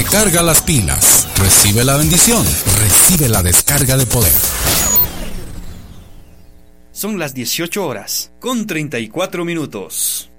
Recarga las pilas. Recibe la bendición. Recibe la descarga de poder. Son las 18 horas, con 34 minutos.